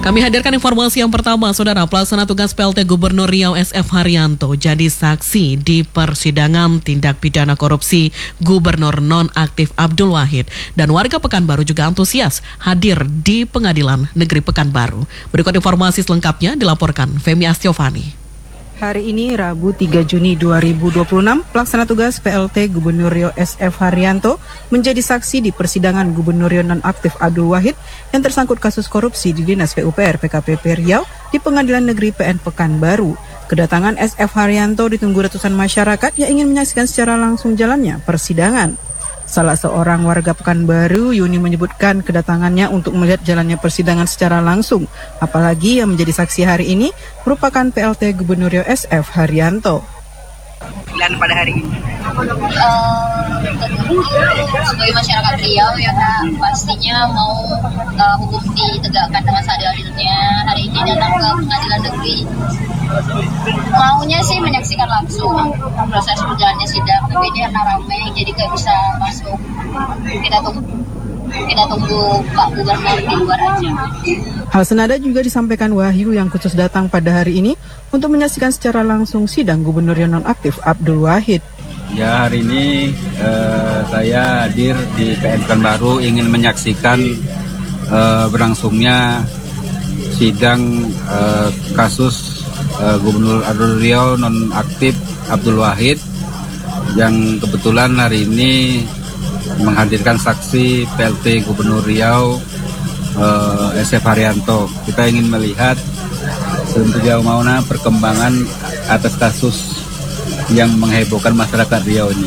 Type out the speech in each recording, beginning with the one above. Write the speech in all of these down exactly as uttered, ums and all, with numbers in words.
Kami hadirkan informasi yang pertama, Saudara. Pelaksana tugas P L T Gubernur Riau S F Haryanto jadi saksi di persidangan tindak pidana korupsi Gubernur nonaktif Abdul Wahid. Dan warga Pekanbaru juga antusias hadir di Pengadilan Negeri Pekanbaru. Berikut informasi selengkapnya dilaporkan Femi Astiovani. Hari ini Rabu tiga Juni dua ribu dua puluh enam, pelaksana tugas P L T Gubernur Riau S F Haryanto menjadi saksi di persidangan Gubernur Riau nonaktif Abdul Wahid yang tersangkut kasus korupsi di Dinas P U P R P K P P Riau di Pengadilan Negeri P N Pekanbaru. Kedatangan S F Haryanto ditunggu ratusan masyarakat yang ingin menyaksikan secara langsung jalannya persidangan. Salah seorang warga Pekanbaru, Yuni, menyebutkan kedatangannya untuk melihat jalannya persidangan secara langsung. Apalagi yang menjadi saksi hari ini merupakan P L T Gubernur Riau S F Haryanto. Dan pada hari ini? Uh, sebagai masyarakat Riau ya Kak, pastinya mau uh, hukum ditegakkan dengan seadil-adilnya. Hari ini datang ke Pengadilan Negeri. Maunya sih menyaksikan langsung proses berjalannya sidang, tapi ini karena ramai jadi gak bisa masuk. Kita tunggu kita tunggu Pak Gubernur di luar aja. Hal senada juga disampaikan Wahyu yang khusus datang pada hari ini untuk menyaksikan secara langsung sidang Gubernur yang nonaktif Abdul Wahid. Ya, hari ini eh, saya hadir di P N Pekanbaru ingin menyaksikan eh, berlangsungnya sidang eh, kasus eh, Gubernur Abdul Riau nonaktif Abdul Wahid yang kebetulan hari ini menghadirkan saksi P L T Gubernur Riau eh, S F Haryanto. Kita ingin melihat sejauh mana perkembangan atas kasus yang menghebohkan masyarakat Riau ini.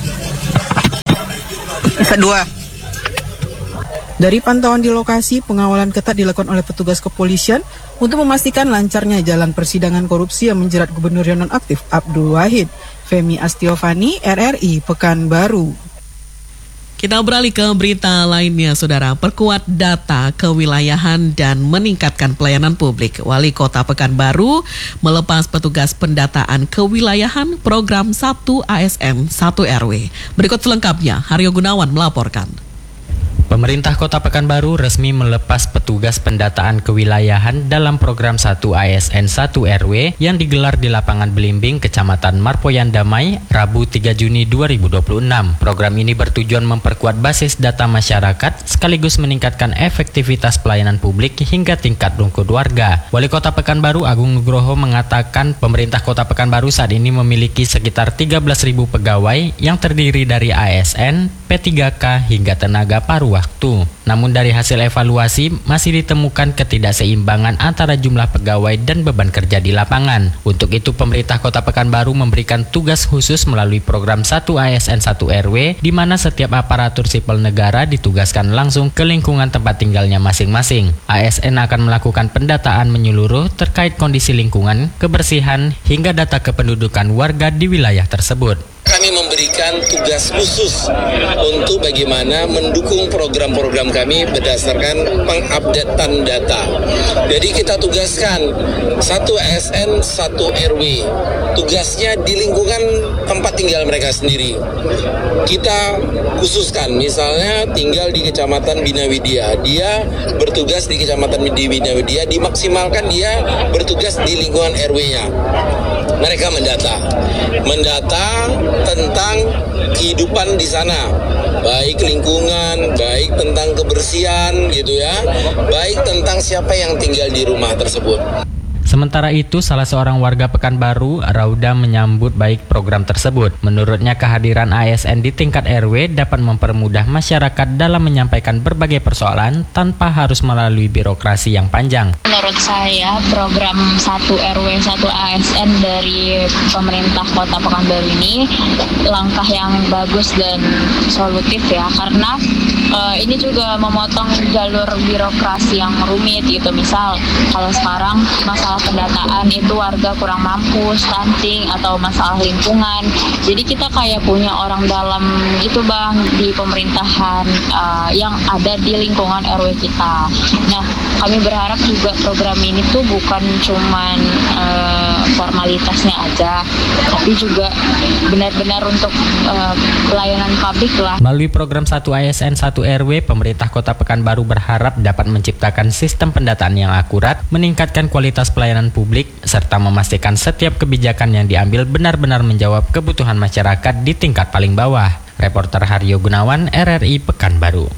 Kedua, dari pantauan di lokasi, pengawalan ketat dilakukan oleh petugas kepolisian untuk memastikan lancarnya jalan persidangan korupsi yang menjerat Gubernur yang nonaktif Abdul Wahid. Femi Astiovani, R R I, Pekanbaru. Kita beralih ke berita lainnya, Saudara. Perkuat data kewilayahan dan meningkatkan pelayanan publik. Wali Kota Pekanbaru melepas petugas pendataan kewilayahan program satu A S N satu R W. Berikut selengkapnya, Haryo Gunawan melaporkan. Pemerintah Kota Pekanbaru resmi melepas petugas pendataan kewilayahan dalam program satu A S N satu R W yang digelar di lapangan Belimbing, Kecamatan Marpoyan Damai, Rabu tiga Juni dua ribu dua puluh enam. Program ini bertujuan memperkuat basis data masyarakat sekaligus meningkatkan efektivitas pelayanan publik hingga tingkat rungkut warga. Wali Kota Pekanbaru Agung Nugroho mengatakan pemerintah Kota Pekanbaru saat ini memiliki sekitar tiga belas ribu pegawai yang terdiri dari A S N, P tiga K hingga tenaga paruh waktu. Namun dari hasil evaluasi masih ditemukan ketidakseimbangan antara jumlah pegawai dan beban kerja di lapangan. Untuk itu pemerintah Kota Pekanbaru memberikan tugas khusus melalui program satu A S N satu R W di mana setiap aparatur sipil negara ditugaskan langsung ke lingkungan tempat tinggalnya masing-masing. A S N akan melakukan pendataan menyeluruh terkait kondisi lingkungan, kebersihan hingga data kependudukan warga di wilayah tersebut. Kami memberikan tugas khusus untuk bagaimana mendukung program-program kami berdasarkan pengupdatean data. Jadi kita tugaskan satu A S N satu R W, tugasnya di lingkungan tempat tinggal mereka sendiri. Kita khususkan, misalnya tinggal di Kecamatan Bina Widya, dia bertugas di Kecamatan Bina Widya, dimaksimalkan dia bertugas di lingkungan R W-nya. Mereka mendata, mendata tentang kehidupan di sana, baik lingkungan, baik tentang kebersihan gitu ya, baik tentang siapa yang tinggal di rumah tersebut. Sementara itu, salah seorang warga Pekanbaru, Rauda, menyambut baik program tersebut. Menurutnya, kehadiran A S N di tingkat R W dapat mempermudah masyarakat dalam menyampaikan berbagai persoalan tanpa harus melalui birokrasi yang panjang. Menurut saya, program satu R W satu A S N dari pemerintah Kota Pekanbaru ini langkah yang bagus dan solutif ya, karena uh, ini juga memotong jalur birokrasi yang rumit gitu. Misal, kalau sekarang masalah masalah pendataan itu warga kurang mampu, stunting atau masalah lingkungan. Jadi kita kayak punya orang dalam gitu Bang di pemerintahan uh, yang ada di lingkungan R W kita. Nah, kami berharap juga program ini tuh bukan cuman uh, formalitasnya aja, tapi juga benar-benar untuk uh, pelayanan publik lah. Melalui program satu A S N satu R W, pemerintah Kota Pekanbaru berharap dapat menciptakan sistem pendataan yang akurat, meningkatkan kualitas pelayanan publik, serta memastikan setiap kebijakan yang diambil benar-benar menjawab kebutuhan masyarakat di tingkat paling bawah. Reporter Haryo Gunawan, R R I Pekanbaru.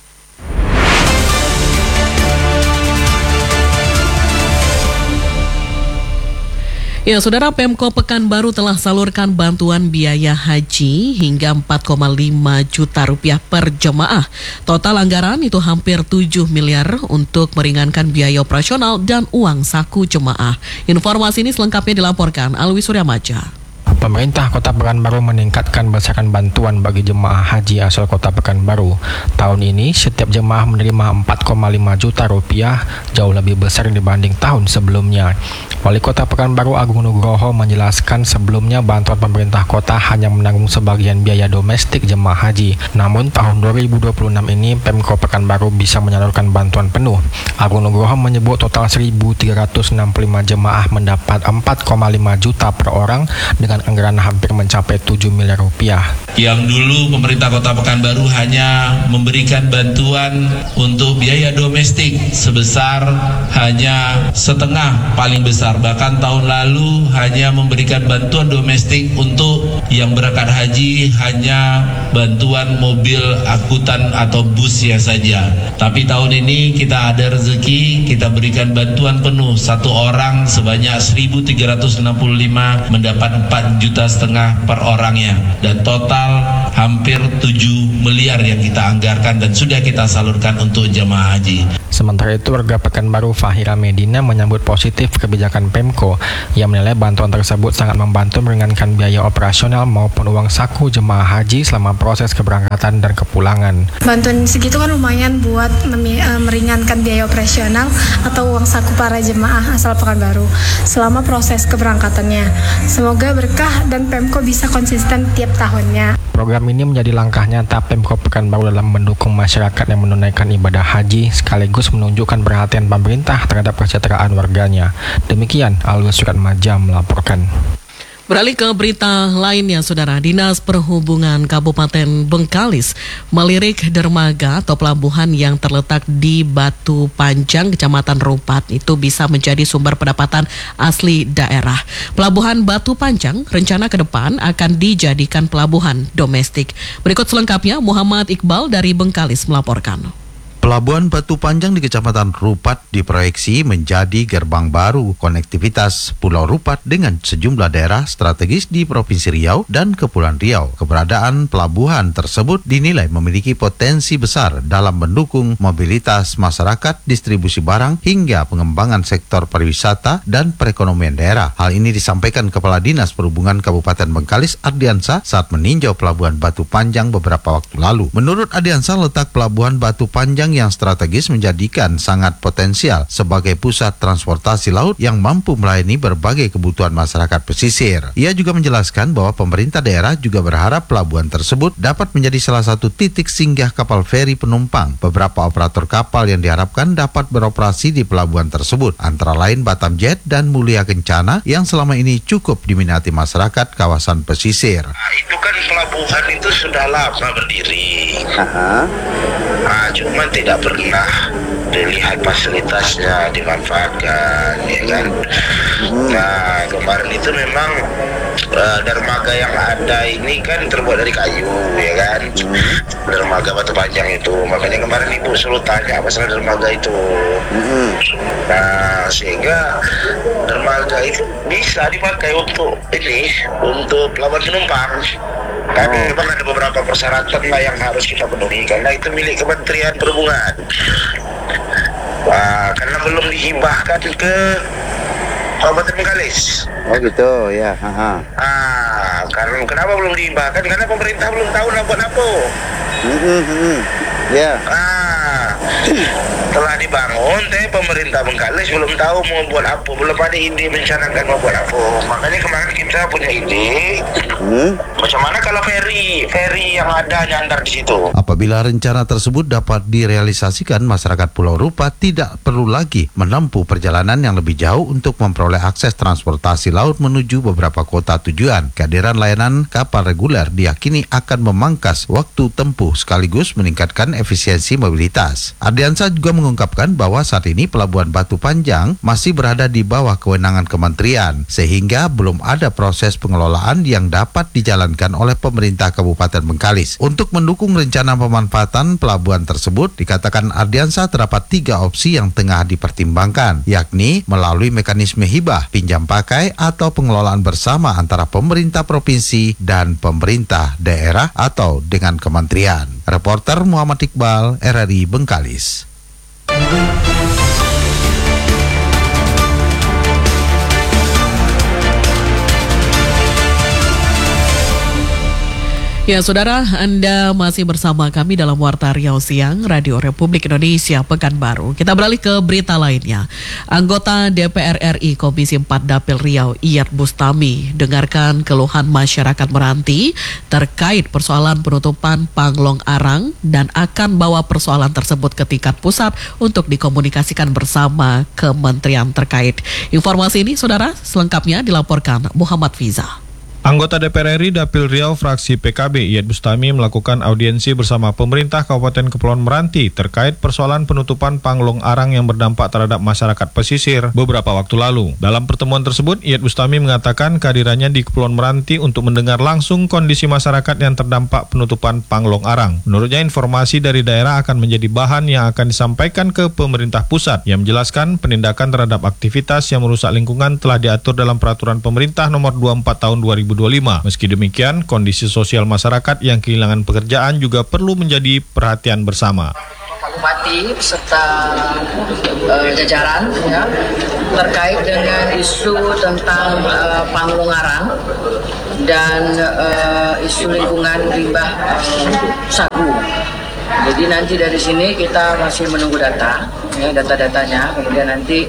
Ya, Saudara, Pemko Pekanbaru telah salurkan bantuan biaya haji hingga empat koma lima juta rupiah per jemaah. Total anggaran itu hampir tujuh miliar untuk meringankan biaya operasional dan uang saku jemaah. Informasi ini selengkapnya dilaporkan Alwi Suryamaja. Pemerintah Kota Pekanbaru meningkatkan besaran bantuan bagi jemaah haji asal Kota Pekanbaru. Tahun ini, setiap jemaah menerima empat koma lima juta rupiah, jauh lebih besar dibanding tahun sebelumnya. Wali Kota Pekanbaru Agung Nugroho menjelaskan sebelumnya bantuan pemerintah kota hanya menanggung sebagian biaya domestik jemaah haji. Namun tahun dua ribu dua puluh enam ini, Pemko Pekanbaru bisa menyalurkan bantuan penuh. Agung Nugroho menyebut total seribu tiga ratus enam puluh lima jemaah mendapat empat koma lima juta per orang dengan anggaran hampir mencapai tujuh miliar rupiah. Yang dulu pemerintah Kota Pekanbaru hanya memberikan bantuan untuk biaya domestik sebesar hanya setengah paling besar. Bahkan tahun lalu hanya memberikan bantuan domestik untuk yang berangkat haji hanya bantuan mobil angkutan atau bus ya saja. Tapi tahun ini kita ada rezeki, kita berikan bantuan penuh. Satu orang sebanyak seribu tiga ratus enam puluh lima mendapat empat juta setengah per orangnya, dan total hampir tujuh miliar yang kita anggarkan dan sudah kita salurkan untuk jemaah haji. Sementara itu, warga Pekanbaru Fahira Medina menyambut positif kebijakan Pemko yang menilai bantuan tersebut sangat membantu meringankan biaya operasional maupun uang saku jemaah haji selama proses keberangkatan dan kepulangan. Bantuan segitu kan lumayan buat meringankan biaya operasional atau uang saku para jemaah asal Pekanbaru selama proses keberangkatannya. Semoga berkah dan Pemko bisa konsisten tiap tahunnya. Program ini menjadi langkah nyata Pemko Pekanbaru dalam mendukung masyarakat yang menunaikan ibadah haji sekaligus menunjukkan perhatian pemerintah terhadap kesejahteraan warganya. Demikian Alwi Suryamaja melaporkan. Beralih ke berita lainnya, Saudara. Dinas Perhubungan Kabupaten Bengkalis melirik dermaga atau pelabuhan yang terletak di Batu Panjang, Kecamatan Rupat, itu bisa menjadi sumber pendapatan asli daerah. Pelabuhan Batu Panjang rencana ke depan akan dijadikan pelabuhan domestik. Berikut selengkapnya, Muhammad Iqbal dari Bengkalis melaporkan. Pelabuhan Batu Panjang di Kecamatan Rupat diproyeksi menjadi gerbang baru konektivitas Pulau Rupat dengan sejumlah daerah strategis di Provinsi Riau dan Kepulauan Riau. Keberadaan pelabuhan tersebut dinilai memiliki potensi besar dalam mendukung mobilitas masyarakat, distribusi barang, hingga pengembangan sektor pariwisata dan perekonomian daerah. Hal ini disampaikan Kepala Dinas Perhubungan Kabupaten Bengkalis Ardiansa saat meninjau Pelabuhan Batu Panjang beberapa waktu lalu. Menurut Ardiansa, letak Pelabuhan Batu Panjang yang strategis menjadikan sangat potensial sebagai pusat transportasi laut yang mampu melayani berbagai kebutuhan masyarakat pesisir. Ia juga menjelaskan bahwa pemerintah daerah juga berharap pelabuhan tersebut dapat menjadi salah satu titik singgah kapal feri penumpang. Beberapa operator kapal yang diharapkan dapat beroperasi di pelabuhan tersebut, antara lain Batam Jet dan Mulia Kencana yang selama ini cukup diminati masyarakat kawasan pesisir. Nah, itu kan pelabuhan itu sudah lama berdiri. Aha. Nah, cuma tidak pernah dilihat fasilitasnya dimanfaatkan, ya kan. Nah, kemarin itu memang uh, dermaga yang ada ini kan terbuat dari kayu, ya kan. Dermaga Batu Panjang itu, makanya kemarin Ibu selalu tanya masalah dermaga itu. Nah, sehingga dermaga itu bisa dipakai untuk ini, untuk pelabuhan penumpang. Tapi memang ada beberapa persyaratan lah yang harus kita penuhi karena itu milik Kementerian Perhubungan. Wah, karena belum dihibahkan ke Kabupaten Bengkalis. Oh gitu, ya. Aha. Ah, karena kenapa belum dihibahkan? Karena pemerintah belum tahu napa-napa. Hmm, hmm, hmm. Ya. Ah, telah dibangun namun teh pemerintah Bengkalis belum tahu mau buat apa, belum ada ide mencanangkan mau buat apa. Makanya kemarin kita punya ide, hmm? macam mana kalau ferry, ferry yang ada nyandar di situ. Apabila rencana tersebut dapat direalisasikan, masyarakat Pulau Rupat tidak perlu lagi menempuh perjalanan yang lebih jauh untuk memperoleh akses transportasi laut menuju beberapa kota tujuan. Kehadiran layanan kapal reguler diyakini akan memangkas waktu tempuh sekaligus meningkatkan efisiensi mobilitas. Ardiansa juga mengungkapkan bahwa saat ini Pelabuhan Batu Panjang masih berada di bawah kewenangan kementerian, sehingga belum ada proses pengelolaan yang dapat dijalankan oleh pemerintah Kabupaten Bengkalis. Untuk mendukung rencana pemanfaatan pelabuhan tersebut, dikatakan Ardiansa terdapat tiga opsi yang tengah dipertimbangkan, yakni melalui mekanisme hibah, pinjam pakai, atau pengelolaan bersama antara pemerintah provinsi dan pemerintah daerah atau dengan kementerian. Reporter Muhammad Iqbal, R R I Bengkalis. Ya, saudara, Anda masih bersama kami dalam Warta Riau Siang, Radio Republik Indonesia Pekanbaru. Kita beralih ke berita lainnya. Anggota D P R R I Komisi empat Dapil Riau, Iyad Bustami, dengarkan keluhan masyarakat Meranti terkait persoalan penutupan Panglong Arang dan akan bawa persoalan tersebut ke tingkat pusat untuk dikomunikasikan bersama kementerian terkait. Informasi ini, saudara, selengkapnya dilaporkan Muhammad Fiza. Anggota D P R R I Dapil Riau fraksi P K B Iyad Bustami melakukan audiensi bersama pemerintah Kabupaten Kepulauan Meranti terkait persoalan penutupan Panglong Arang yang berdampak terhadap masyarakat pesisir beberapa waktu lalu. Dalam pertemuan tersebut, Iyad Bustami mengatakan kehadirannya di Kepulauan Meranti untuk mendengar langsung kondisi masyarakat yang terdampak penutupan Panglong Arang. Menurutnya, informasi dari daerah akan menjadi bahan yang akan disampaikan ke pemerintah pusat yang menjelaskan penindakan terhadap aktivitas yang merusak lingkungan telah diatur dalam Peraturan Pemerintah Nomor dua puluh empat Tahun dua ribu dua puluh lima. Meski demikian, kondisi sosial masyarakat yang kehilangan pekerjaan juga perlu menjadi perhatian bersama. Pak Bupati beserta uh, jajaran ya, terkait dengan isu tentang uh, Panglong Arang dan uh, isu lingkungan limbah uh, sagu. Jadi nanti dari sini kita masih menunggu data, ya, data-datanya, kemudian nanti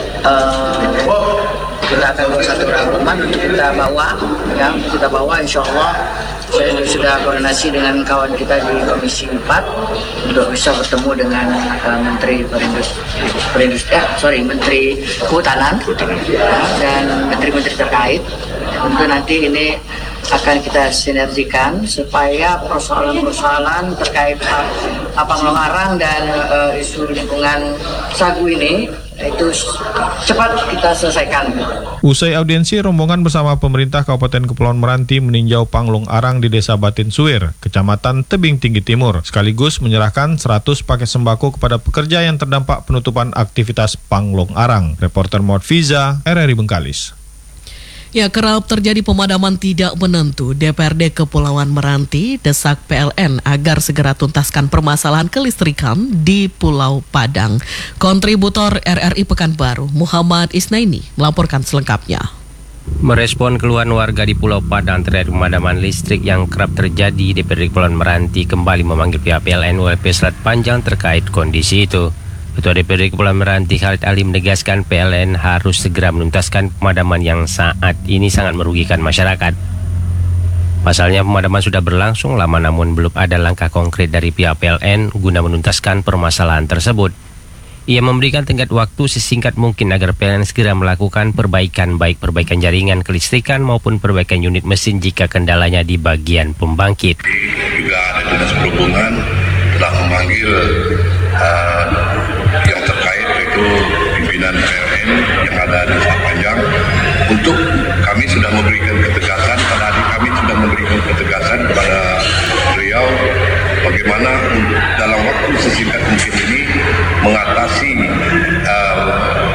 uh, kita akan buat satu rangkuman untuk kita bawa, ya, kita bawa insya Allah. Saya sudah koordinasi dengan kawan kita di Komisi empat untuk bisa bertemu dengan uh, Menteri Perindustrian, Perindustri, eh, sorry, Menteri Kehutanan ya, dan Menteri-Menteri terkait. Untuk nanti ini akan kita sinergikan supaya persoalan-persoalan terkait uh, Panglong Arang dan uh, isu lingkungan sagu ini itu cepat kita selesaikan. Usai audiensi, rombongan bersama pemerintah Kabupaten Kepulauan Meranti meninjau Panglong Arang di Desa Batin Suir, Kecamatan Tebing Tinggi Timur, sekaligus menyerahkan seratus paket sembako kepada pekerja yang terdampak penutupan aktivitas Panglong Arang. Reporter Muhammad Fiza, R R I Bengkalis. Ya, kerap terjadi pemadaman tidak menentu. D P R D Kepulauan Meranti desak P L N agar segera tuntaskan permasalahan kelistrikan di Pulau Padang. Kontributor R R I Pekanbaru, Muhammad Isnaini, melaporkan selengkapnya. Merespon keluhan warga di Pulau Padang terkait pemadaman listrik yang kerap terjadi, D P R D Kepulauan Meranti kembali memanggil pihak P L N U L P Selat Panjang terkait kondisi itu. Ketua D P R D Kepulauan Meranti Khalid Ali menegaskan P L N harus segera menuntaskan pemadaman yang saat ini sangat merugikan masyarakat. Pasalnya pemadaman sudah berlangsung lama namun belum ada langkah konkret dari pihak P L N guna menuntaskan permasalahan tersebut. Ia memberikan tenggat waktu sesingkat mungkin agar P L N segera melakukan perbaikan, baik perbaikan jaringan kelistrikan maupun perbaikan unit mesin jika kendalanya di bagian pembangkit. Juga ada Dinas Perhubungan telah memanggil uh, yang terkait yaitu pimpinan P L N yang ada di Selat Panjang untuk kami sudah memberikan ketegasan, pada hari kami sudah memberikan ketegasan kepada beliau bagaimana dalam waktu sesingkat mungkin ini mengatasi uh,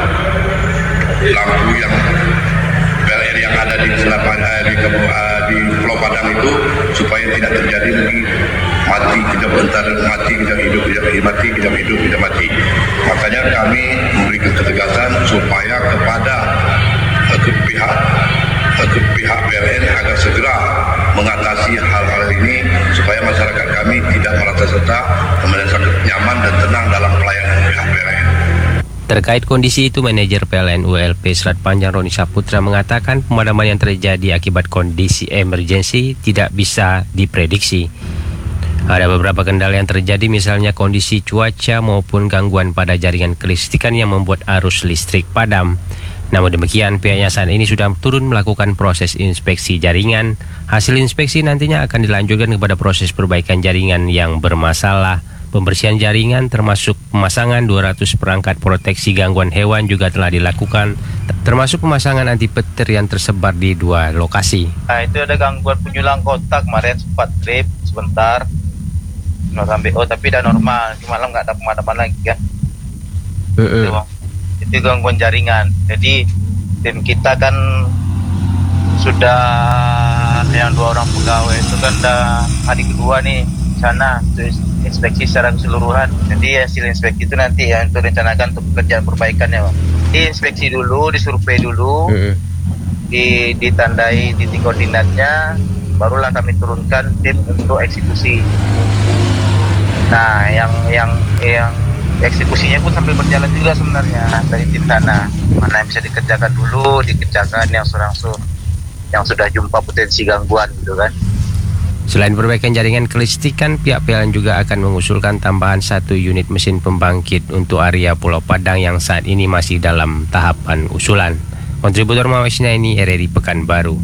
lampu yang P L N yang ada di Selat Panjang di, uh, di Pulau Padang itu supaya tidak terjadi lagi mati kejap bentar, mati kejap hidup, kejap mati kejap hidup, kejap mati. Makanya kami memberikan ketegasan supaya kepada uh, ke pihak uh, ke pihak P L N agar segera mengatasi hal-hal ini supaya masyarakat kami tidak merasa serta, kemudian sangat nyaman dan tenang dalam pelayanan pihak P L N. Terkait kondisi itu, manajer P L N U L P Selat Panjang Roni Saputra mengatakan pemadaman yang terjadi akibat kondisi emergensi tidak bisa diprediksi. Ada beberapa kendala yang terjadi, misalnya kondisi cuaca maupun gangguan pada jaringan kelistrikan yang membuat arus listrik padam. Namun demikian, pihaknya saat ini sudah turun melakukan proses inspeksi jaringan. Hasil inspeksi nantinya akan dilanjutkan kepada proses perbaikan jaringan yang bermasalah. Pembersihan jaringan termasuk pemasangan dua ratus perangkat proteksi gangguan hewan juga telah dilakukan, termasuk pemasangan anti petir yang tersebar di dua lokasi. Nah, itu ada gangguan penyulang kotak, kemarin sempat trip sebentar, sampai oh tapi udah normal, di malam nggak ada pemadaman lagi kan. Uh-uh. Itu, itu gangguan jaringan. Jadi tim kita kan sudah yang dua orang pegawai itu kan udah hari kedua nih sana inspeksi secara keseluruhan. Jadi hasil inspeksi itu nanti yang untuk rencanakan untuk pekerjaan perbaikannya, Bang. Diinspeksi dulu, disurvei dulu, mm-hmm. di, ditandai titik koordinatnya, barulah kami turunkan tim untuk eksekusi. Nah, yang yang yang eksekusinya pun sambil berjalan juga sebenarnya dari tim tanah. Mana yang bisa dikerjakan dulu, dikerjakan yang surangsur, yang sudah jumpa potensi gangguan gitu kan. Selain perbaikan jaringan kelistrikan, pihak P L N juga akan mengusulkan tambahan satu unit mesin pembangkit untuk area Pulau Padang yang saat ini masih dalam tahapan usulan. Kontributor Mawesna ini R R I Pekanbaru.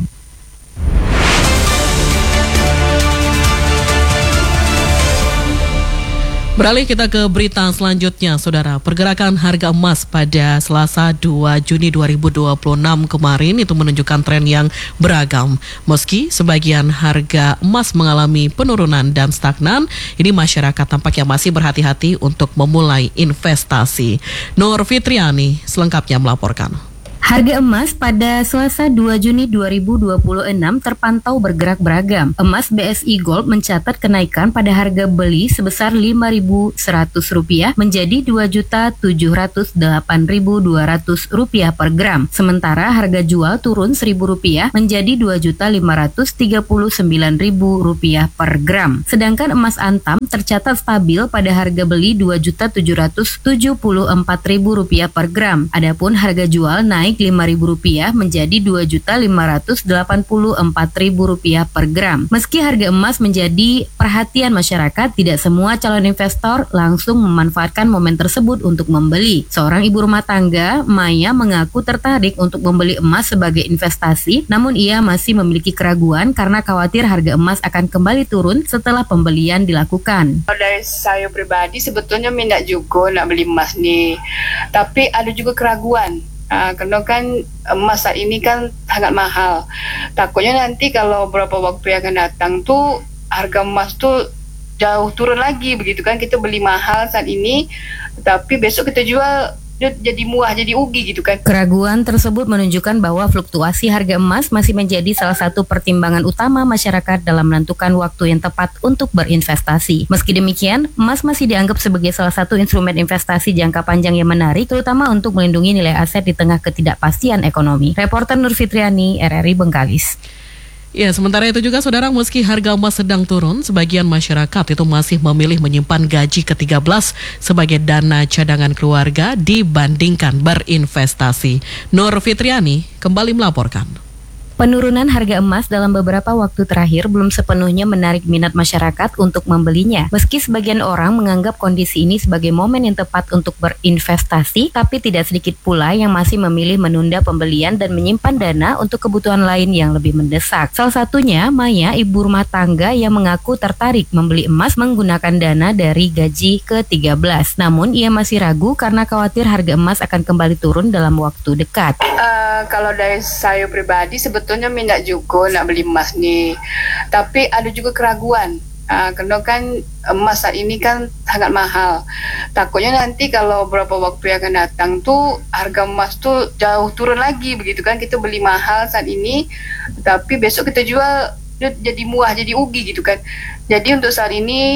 Beralih kita ke berita selanjutnya, Saudara. Pergerakan harga emas pada Selasa dua Juni dua ribu dua puluh enam kemarin itu menunjukkan tren yang beragam. Meski sebagian harga emas mengalami penurunan dan stagnan, ini masyarakat tampaknya masih berhati-hati untuk memulai investasi. Nur Fitriani selengkapnya melaporkan. Harga emas pada Selasa dua Juni dua ribu dua puluh enam terpantau bergerak beragam. Emas B S I Gold mencatat kenaikan pada harga beli sebesar lima ribu seratus rupiah menjadi dua juta tujuh ratus delapan ribu dua ratus rupiah per gram. Sementara harga jual turun seribu rupiah menjadi dua juta lima ratus tiga puluh sembilan ribu rupiah per gram. Sedangkan emas antam tercatat stabil pada harga beli dua juta tujuh ratus tujuh puluh empat ribu rupiah per gram. Adapun harga jual naik lima ribu rupiah menjadi dua juta lima ratus delapan puluh empat ribu rupiah per gram. Meski harga emas menjadi perhatian masyarakat, tidak semua calon investor langsung memanfaatkan momen tersebut untuk membeli. Seorang ibu rumah tangga, Maya, mengaku tertarik untuk membeli emas sebagai investasi, namun ia masih memiliki keraguan karena khawatir harga emas akan kembali turun setelah pembelian dilakukan. Dari saya pribadi sebetulnya minat juga nak beli emas nih, tapi ada juga keraguan. Uh, karena kan emas saat ini kan sangat mahal. Takutnya nanti kalau beberapa waktu yang akan datang tuh harga emas tuh jauh turun lagi begitu kan. Kita beli mahal saat ini, tapi besok kita jual jadi murah, jadi rugi gitu kan. Keraguan tersebut menunjukkan bahwa fluktuasi harga emas masih menjadi salah satu pertimbangan utama masyarakat dalam menentukan waktu yang tepat untuk berinvestasi. Meski demikian, emas masih dianggap sebagai salah satu instrumen investasi jangka panjang yang menarik, terutama untuk melindungi nilai aset di tengah ketidakpastian ekonomi. Reporter Nur Fitriani, R R I Bengkalis. Ya, sementara itu juga, Saudara, meski harga emas sedang turun, sebagian masyarakat itu masih memilih menyimpan gaji ke tiga belas sebagai dana cadangan keluarga dibandingkan berinvestasi. Nur Fitriani kembali melaporkan. Penurunan harga emas dalam beberapa waktu terakhir belum sepenuhnya menarik minat masyarakat untuk membelinya. Meski sebagian orang menganggap kondisi ini sebagai momen yang tepat untuk berinvestasi, tapi tidak sedikit pula yang masih memilih menunda pembelian dan menyimpan dana untuk kebutuhan lain yang lebih mendesak. Salah satunya Maya, ibu rumah tangga yang mengaku tertarik membeli emas menggunakan dana dari gaji ke tiga belas. Namun ia masih ragu karena khawatir harga emas akan kembali turun dalam waktu dekat. Uh, kalau dari saya pribadi sebetulnya Sebetulnya minat juga nak beli emas nih, tapi ada juga keraguan. Uh, karena kan emas saat ini kan sangat mahal. Takutnya nanti kalau beberapa waktu yang akan datang tuh harga emas tuh jauh turun lagi begitu kan. Kita beli mahal saat ini, tapi besok kita jual jadi murah, jadi rugi gitu kan. Jadi untuk saat ini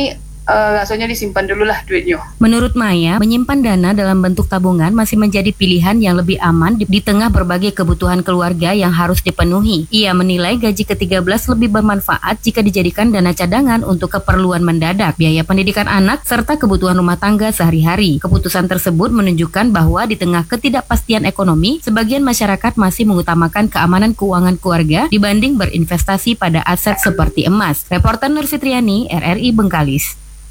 uh, rasanya disimpan dulu lah duitnya. Menurut Maya, menyimpan dana dalam bentuk tabungan masih menjadi pilihan yang lebih aman di, di tengah berbagai kebutuhan keluarga yang harus dipenuhi. Ia menilai gaji ke tiga belas lebih bermanfaat jika dijadikan dana cadangan untuk keperluan mendadak, biaya pendidikan anak, serta kebutuhan rumah tangga sehari-hari. Keputusan tersebut menunjukkan bahwa di tengah ketidakpastian ekonomi, sebagian masyarakat masih mengutamakan keamanan keuangan keluarga dibanding berinvestasi pada aset seperti emas. Reporter Nur Fitriani, R R I Bengkalis.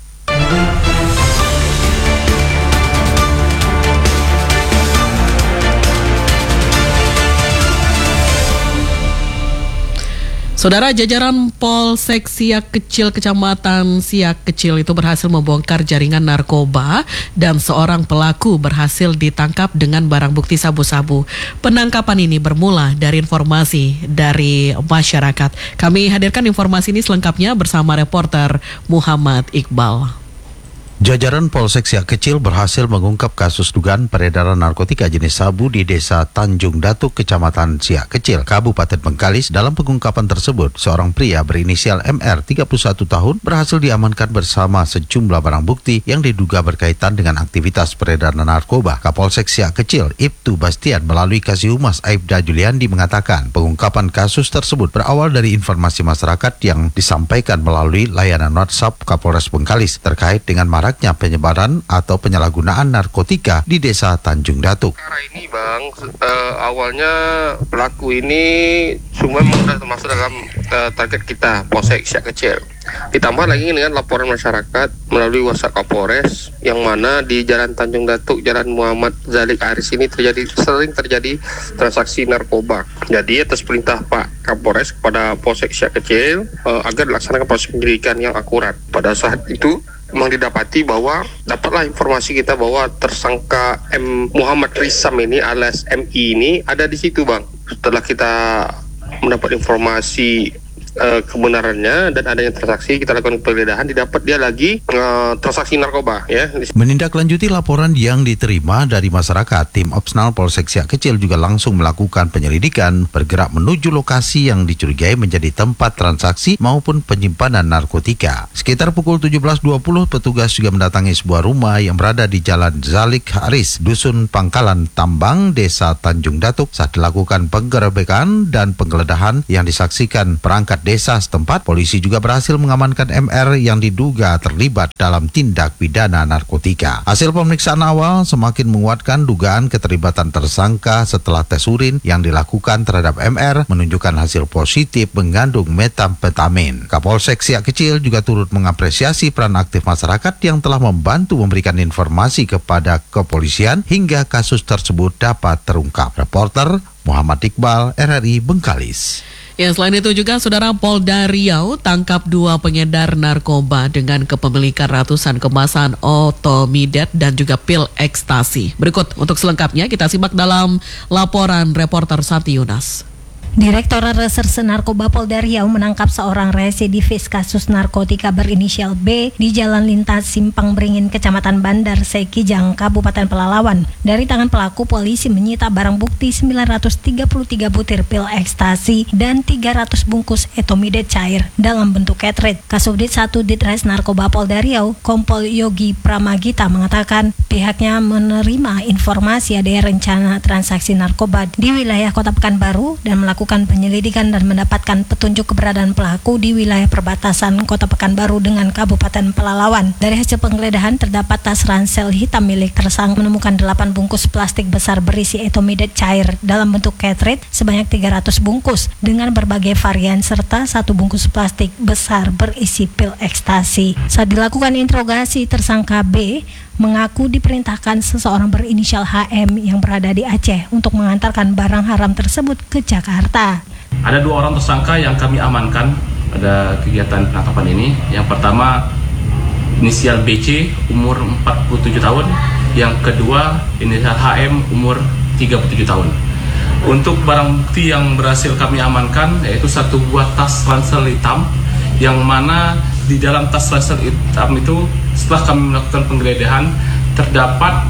Saudara, jajaran Polsek Siak Kecil Kecamatan Siak Kecil itu berhasil membongkar jaringan narkoba dan seorang pelaku berhasil ditangkap dengan barang bukti sabu-sabu. Penangkapan ini bermula dari informasi dari masyarakat. Kami hadirkan informasi ini selengkapnya bersama reporter Muhammad Iqbal. Jajaran Polsek Siak Kecil berhasil mengungkap kasus dugaan peredaran narkotika jenis sabu di Desa Tanjung Datuk, Kecamatan Siak Kecil, Kabupaten Bengkalis. Dalam pengungkapan tersebut, seorang pria berinisial M R, tiga puluh satu tahun, berhasil diamankan bersama sejumlah barang bukti yang diduga berkaitan dengan aktivitas peredaran narkoba. Kapolsek Siak Kecil, Ibtu Bastian, melalui Kasih Humas Aibda Juliandi mengatakan, pengungkapan kasus tersebut berawal dari informasi masyarakat yang disampaikan melalui layanan WhatsApp Kapolres Bengkalis terkait dengan maraknya penyebaran atau penyalahgunaan narkotika di Desa Tanjung Datuk. Ini Bang, uh, awalnya pelaku ini semua sudah termasuk dalam uh, target kita, Polsek Siak Kecil. Ditambah lagi dengan laporan masyarakat melalui WhatsApp Kapolres, yang mana di Jalan Tanjung Datuk, Jalan Muhammad Zalik Aris ini terjadi sering terjadi transaksi narkoba. Jadi atas perintah Pak Kapolres kepada Polsek Siak Kecil uh, agar dilaksanakan proses penyelidikan yang akurat. Pada saat itu memang didapati bahwa dapatlah informasi kita bahwa tersangka M Muhammad Risam ini alias M I ini ada di situ, Bang. Setelah kita mendapat informasi Uh, kebenarannya dan adanya transaksi, kita lakukan penggeledahan, didapat dia lagi uh, transaksi narkoba, ya. Menindaklanjuti laporan yang diterima dari masyarakat, tim Opsnal Polsek Siak Kecil juga langsung melakukan penyelidikan, bergerak menuju lokasi yang dicurigai menjadi tempat transaksi maupun penyimpanan narkotika. Sekitar pukul tujuh belas dua puluh, petugas juga mendatangi sebuah rumah yang berada di Jalan Zalik Haris, Dusun Pangkalan Tambang, Desa Tanjung Datuk. Saat dilakukan penggerebekan dan penggeledahan yang disaksikan perangkat desa setempat, polisi juga berhasil mengamankan M R yang diduga terlibat dalam tindak pidana narkotika. Hasil pemeriksaan awal semakin menguatkan dugaan keterlibatan tersangka setelah tes urin yang dilakukan terhadap M R menunjukkan hasil positif mengandung metamfetamin. Kapolsek Siak Kecil juga turut mengapresiasi peran aktif masyarakat yang telah membantu memberikan informasi kepada kepolisian hingga kasus tersebut dapat terungkap. Reporter Muhammad Iqbal, R R I Bengkalis. Ya, selain itu juga Saudara, Polda Riau tangkap dua pengedar narkoba dengan kepemilikan ratusan kemasan otomidet dan juga pil ekstasi. Berikut untuk selengkapnya kita simak dalam laporan reporter Santi Yunas. Direktorat Reserse Narkoba Polda Riau menangkap seorang residivis kasus narkotika berinisial B di Jalan Lintas Simpang Beringin, Kecamatan Bandar Sekijang, Kabupaten Pelalawan. Dari tangan pelaku, polisi menyita barang bukti sembilan ratus tiga puluh tiga butir pil ekstasi dan tiga ratus bungkus etomidet cair dalam bentuk cartridge. Kasubdit satu Ditres Narkoba Polda Riau, Kompol Yogi Pramagita, mengatakan pihaknya menerima informasi adanya rencana transaksi narkoba di wilayah Kota Pekanbaru dan melakukan penyelidikan dan mendapatkan petunjuk keberadaan pelaku di wilayah perbatasan Kota Pekanbaru dengan Kabupaten Pelalawan. Dari hasil penggeledahan terdapat tas ransel hitam milik tersangka, menemukan delapan bungkus plastik besar berisi etomidet cair dalam bentuk cartridge sebanyak tiga ratus bungkus dengan berbagai varian serta satu bungkus plastik besar berisi pil ekstasi. Saat dilakukan interogasi, tersangka B mengaku diperintahkan seseorang berinisial H M yang berada di Aceh untuk mengantarkan barang haram tersebut ke Jakarta. Ada dua orang tersangka yang kami amankan pada kegiatan penangkapan ini. Yang pertama inisial B C umur empat puluh tujuh tahun, yang kedua inisial H M umur tiga puluh tujuh tahun. Untuk barang bukti yang berhasil kami amankan yaitu satu buah tas ransel hitam, yang mana di dalam tas ransel hitam itu setelah kami melakukan penggeledahan terdapat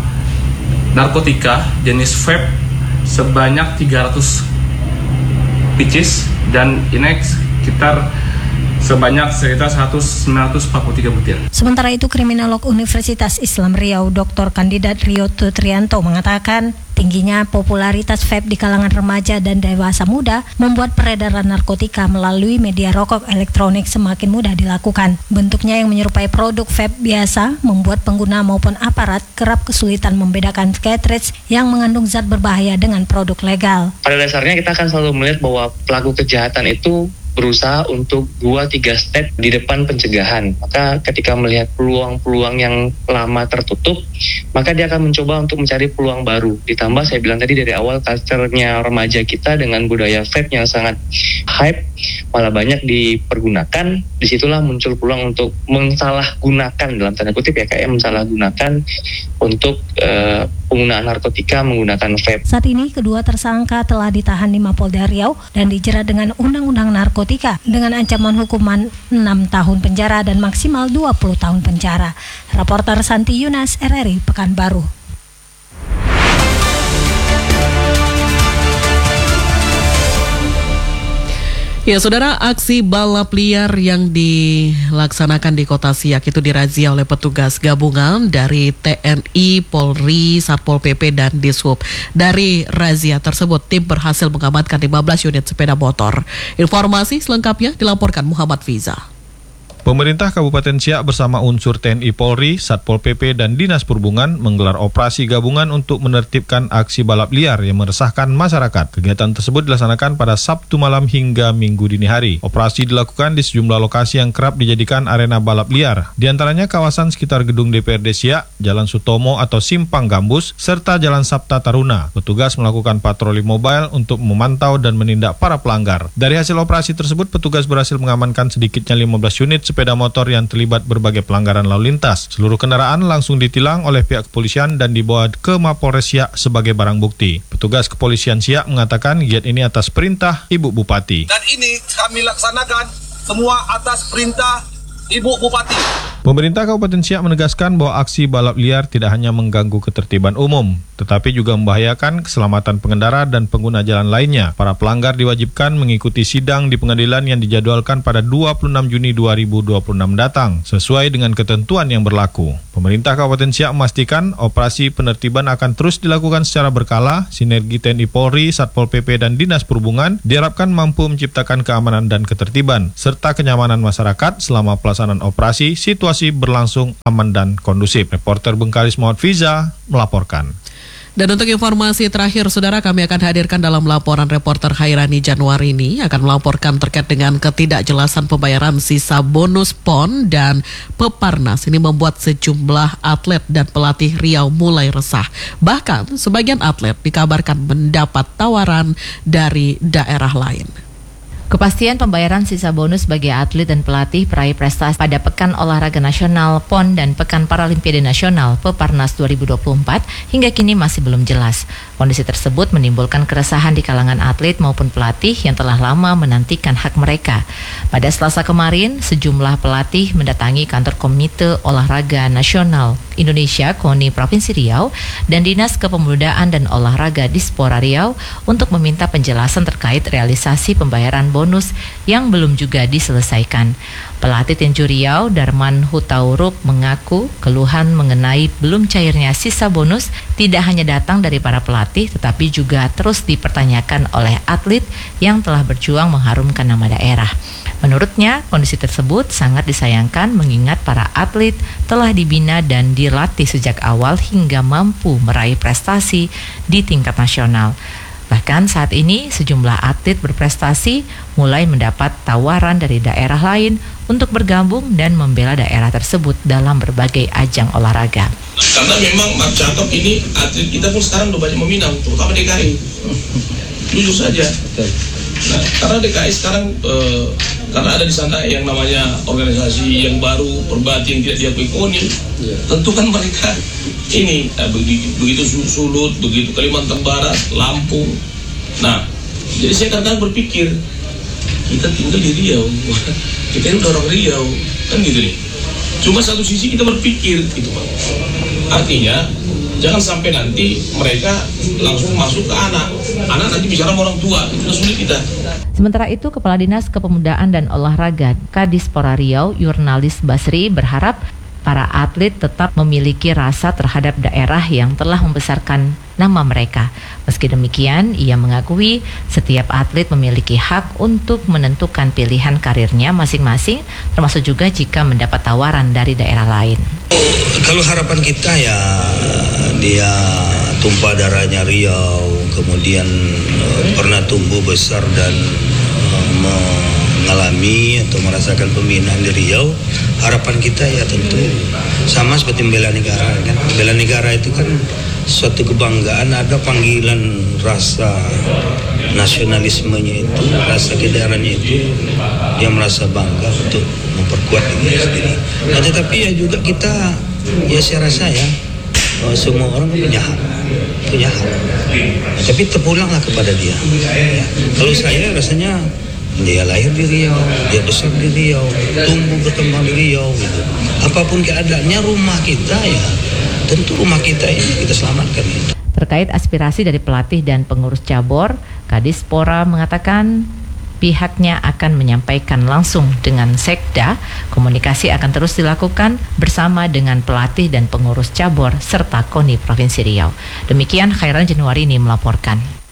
narkotika jenis vape sebanyak tiga ratus pieces dan ini sekitar sebanyak sekitar seratus sembilan ratus empat puluh tiga butir. Sementara itu, kriminolog Universitas Islam Riau Doktor Kandidat Rio Tutrianto mengatakan tingginya popularitas vape di kalangan remaja dan dewasa muda membuat peredaran narkotika melalui media rokok elektronik semakin mudah dilakukan. Bentuknya yang menyerupai produk vape biasa membuat pengguna maupun aparat kerap kesulitan membedakan cartridge yang mengandung zat berbahaya dengan produk legal. Pada dasarnya kita akan selalu melihat bahwa pelaku kejahatan itu berusaha untuk dua tiga step di depan pencegahan. Maka ketika melihat peluang-peluang yang lama tertutup, maka dia akan mencoba untuk mencari peluang baru. Ditambah saya bilang tadi dari awal culture-nya remaja kita dengan budaya vape yang sangat hype, malah banyak dipergunakan. Disitulah muncul peluang untuk mensalahgunakan, dalam tanda kutip ya, kayak mensalahgunakan untuk uh, penggunaan narkotika menggunakan vape. Saat ini kedua tersangka telah ditahan di Mapolda Riau dan dijerat dengan Undang-Undang Narkotika dengan ancaman hukuman enam tahun penjara dan maksimal dua puluh tahun penjara. Reporter Santi Yunas, R R I Pekanbaru. Ya, saudara, aksi balap liar yang dilaksanakan di Kota Siak itu dirazia oleh petugas gabungan dari T N I, Polri, Satpol P P, dan Dishub. Dari razia tersebut, tim berhasil mengamankan lima belas unit sepeda motor. Informasi selengkapnya dilaporkan Muhammad Fiza. Pemerintah Kabupaten Siak bersama unsur T N I Polri, Satpol P P, dan Dinas Perhubungan menggelar operasi gabungan untuk menertibkan aksi balap liar yang meresahkan masyarakat. Kegiatan tersebut dilaksanakan pada Sabtu malam hingga Minggu dini hari. Operasi dilakukan di sejumlah lokasi yang kerap dijadikan arena balap liar. Di antaranya kawasan sekitar gedung D P R D Siak, Jalan Sutomo atau Simpang Gambus, serta Jalan Sabta Taruna. Petugas melakukan patroli mobile untuk memantau dan menindak para pelanggar. Dari hasil operasi tersebut, petugas berhasil mengamankan sedikitnya lima belas unit sepeda motor yang terlibat berbagai pelanggaran lalu lintas. Seluruh kendaraan langsung ditilang oleh pihak kepolisian dan dibawa ke Mapolres Siak sebagai barang bukti. Petugas kepolisian Siak mengatakan giat ini atas perintah Ibu Bupati. Dan ini kami laksanakan semua atas perintah Ibu Bupati. Pemerintah Kabupaten Siak menegaskan bahwa aksi balap liar tidak hanya mengganggu ketertiban umum, tetapi juga membahayakan keselamatan pengendara dan pengguna jalan lainnya. Para pelanggar diwajibkan mengikuti sidang di pengadilan yang dijadwalkan pada dua puluh enam Juni dua ribu dua puluh enam datang, sesuai dengan ketentuan yang berlaku. Pemerintah Kabupaten Siak memastikan operasi penertiban akan terus dilakukan secara berkala. Sinergi T N I Polri, Satpol P P, dan Dinas Perhubungan diharapkan mampu menciptakan keamanan dan ketertiban, serta kenyamanan masyarakat selama pelaksanaan operasi. Situasi berlangsung aman dan kondusif. Reporter Bengkalis Muhammad Fiza melaporkan. Dan untuk informasi terakhir, saudara, kami akan hadirkan dalam laporan reporter Hairani Januari ini akan melaporkan terkait dengan ketidakjelasan pembayaran sisa bonus P O N dan Peparnas. Ini membuat sejumlah atlet dan pelatih Riau mulai resah. Bahkan sebagian atlet dikabarkan mendapat tawaran dari daerah lain. Kepastian pembayaran sisa bonus bagi atlet dan pelatih peraih prestasi pada Pekan Olahraga Nasional P O N dan Pekan Paralimpiade Nasional Peparnas dua ribu dua puluh empat hingga kini masih belum jelas. Kondisi tersebut menimbulkan keresahan di kalangan atlet maupun pelatih yang telah lama menantikan hak mereka. Pada Selasa kemarin, sejumlah pelatih mendatangi kantor Komite Olahraga Nasional Indonesia KONI Provinsi Riau dan Dinas Kepemudaan dan Olahraga Dispora Riau untuk meminta penjelasan terkait realisasi pembayaran bonus yang belum juga diselesaikan. Pelatih tinju Riau, Darman Hutaurup, mengaku keluhan mengenai belum cairnya sisa bonus tidak hanya datang dari para pelatih, tetapi juga terus dipertanyakan oleh atlet yang telah berjuang mengharumkan nama daerah. Menurutnya, kondisi tersebut sangat disayangkan mengingat para atlet telah dibina dan dilatih sejak awal hingga mampu meraih prestasi di tingkat nasional. Bahkan saat ini sejumlah atlet berprestasi mulai mendapat tawaran dari daerah lain untuk bergabung dan membela daerah tersebut dalam berbagai ajang olahraga. Karena memang Mark Jacob ini atlet kita pun sekarang udah banyak meminang, terutama D K I. Jujur saja. Nah, karena D K I sekarang eh, karena ada di sana yang namanya organisasi yang baru, Perbati yang tidak diakui KONI, yeah. Tentu kan mereka ini eh, begitu, begitu Sulut, begitu Kalimantan Barat, Lampung. Nah, jadi saya kadang berpikir kita tinggal di Riau, kita ini udah orang Riau, kan gitu nih. Cuma satu sisi kita berpikir, gitu Pak. Artinya Jangan sampai nanti mereka langsung masuk ke anak. Anak nanti bicara sama orang tua, itu sulit kita. Sementara itu, Kepala Dinas Kepemudaan dan Olahraga Kadispora Riau, Yurnalis Basri, berharap para atlet tetap memiliki rasa terhadap daerah yang telah membesarkan nama mereka. Meski demikian, ia mengakui setiap atlet memiliki hak untuk menentukan pilihan karirnya masing-masing, termasuk juga jika mendapat tawaran dari daerah lain. Kalau harapan kita ya dia tumpah darahnya Riau, kemudian uh, pernah tumbuh besar dan uh, mengalami atau merasakan pembinaan di Riau. Harapan kita ya tentu sama seperti membela negara kan. Bela negara itu kan suatu kebanggaan, ada panggilan rasa nasionalismenya itu, rasa kedaerahannya itu, dia merasa bangga untuk memperkuat diri sendiri. Nah, tetapi ya juga kita ya saya rasa ya semua orang punya hak, punya hak. Nah, tapi terpulanglah kepada dia. Ya. Kalau saya rasanya dia lahir di Riau, dia besar di Riau, tumbuh berkembang di Riau gitu. Apapun keadaannya rumah kita ya, tentu rumah kita ini kita selamatkan. Gitu. Terkait aspirasi dari pelatih dan pengurus cabur, Kadispora mengatakan pihaknya akan menyampaikan langsung dengan Sekda. Komunikasi akan terus dilakukan bersama dengan pelatih dan pengurus cabur serta KONI Provinsi Riau. Demikian Khairan Januari ini melaporkan.